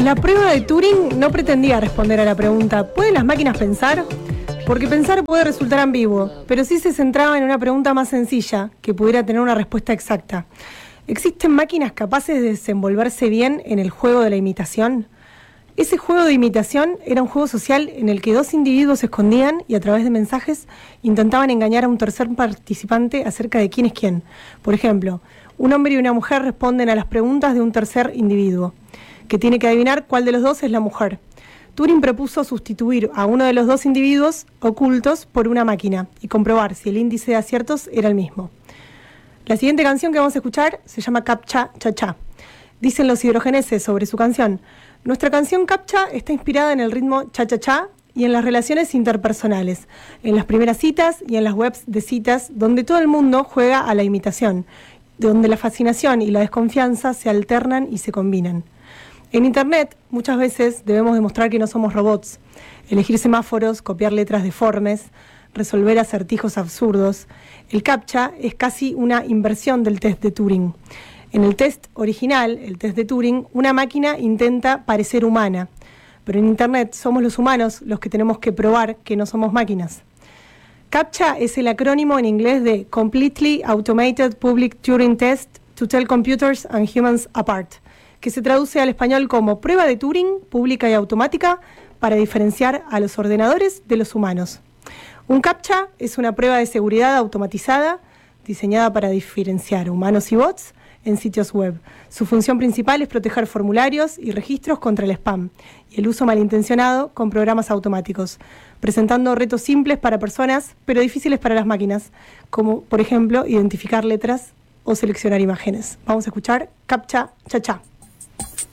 La prueba de Turing no pretendía responder a la pregunta ¿pueden las máquinas pensar? Porque pensar puede resultar ambiguo, pero sí se centraba en una pregunta más sencilla, que pudiera tener una respuesta exacta. ¿Existen máquinas capaces de desenvolverse bien en el juego de la imitación? Ese juego de imitación era un juego social en el que dos individuos se escondían y a través de mensajes intentaban engañar a un tercer participante acerca de quién es quién. Por ejemplo, un hombre y una mujer responden a las preguntas de un tercer individuo, que tiene que adivinar cuál de los dos es la mujer. Turing propuso sustituir a uno de los dos individuos ocultos por una máquina y comprobar si el índice de aciertos era el mismo. La siguiente canción que vamos a escuchar se llama Captcha Cha Cha. Dicen los hidrogeneses sobre su canción: nuestra canción Captcha está inspirada en el ritmo cha-cha-cha y en las relaciones interpersonales, en las primeras citas y en las webs de citas donde todo el mundo juega a la imitación, donde la fascinación y la desconfianza se alternan y se combinan. En Internet muchas veces debemos demostrar que no somos robots, elegir semáforos, copiar letras deformes, resolver acertijos absurdos. El CAPTCHA es casi una inversión del test de Turing. En el test original, el test de Turing, una máquina intenta parecer humana, pero en Internet somos los humanos los que tenemos que probar que no somos máquinas. CAPTCHA es el acrónimo en inglés de Completely Automated Public Turing Test to Tell Computers and Humans Apart, que se traduce al español como prueba de Turing pública y automática para diferenciar a los ordenadores de los humanos. Un CAPTCHA es una prueba de seguridad automatizada diseñada para diferenciar humanos y bots en sitios web. Su función principal es proteger formularios y registros contra el spam y el uso malintencionado con programas automáticos, presentando retos simples para personas, pero difíciles para las máquinas, como, por ejemplo, identificar letras o seleccionar imágenes. Vamos a escuchar Captcha Cha Cha.